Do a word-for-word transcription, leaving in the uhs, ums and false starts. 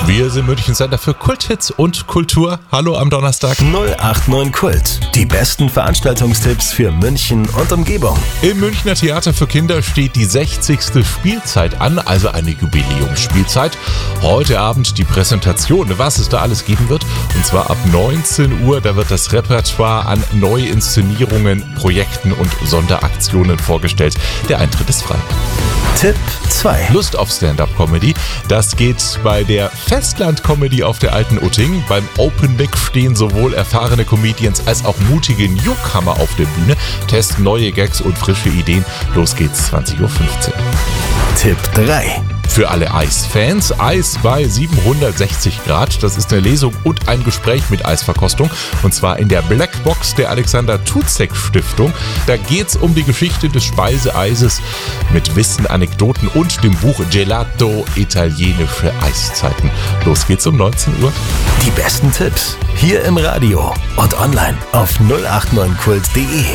Wir sind Münchens Sender für Kulthits und Kultur. Hallo am Donnerstag. null acht neun Kult. Die besten Veranstaltungstipps für München und Umgebung. Im Münchner Theater für Kinder steht die sechzigste Spielzeit an, also eine Jubiläumsspielzeit. Heute Abend die Präsentation, was es da alles geben wird. Und zwar ab neunzehn Uhr, da wird das Repertoire an Neuinszenierungen, Projekten und Sonderaktionen vorgestellt. Der Eintritt ist frei. Tipp zwei. Lust auf Stand-Up-Comedy? Das geht bei der Festland-Comedy auf der Alten Utting. Beim Open Mic stehen sowohl erfahrene Comedians als auch mutige Newcomer auf der Bühne, testen neue Gags und frische Ideen. Los geht's, zwanzig Uhr fünfzehn. Tipp drei. Für alle Eisfans, Eis bei siebenhundertsechzig Grad. Das ist eine Lesung und ein Gespräch mit Eisverkostung. Und zwar in der Blackbox der Alexander Tucek Stiftung. Da geht's um die Geschichte des Speiseeises mit Wissen, Anekdoten und dem Buch Gelato Italienische Eiszeiten. Los geht's um neunzehn Uhr. Die besten Tipps hier im Radio und online auf null acht neun kult punkt de.